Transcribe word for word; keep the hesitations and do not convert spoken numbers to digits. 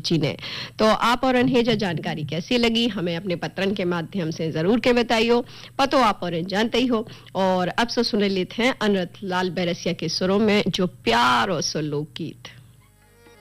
जीने। तो आप और अनहेजा जानकारी कैसी लगी हमें अपने पत्रन के माध्यम से जरूर के बताइयो। पतो आप और जानते ही हो। और अब से सुन लेते हैं अनुरत लाल बैरसिया के सुरों में जो प्यार और सो लोकगीत।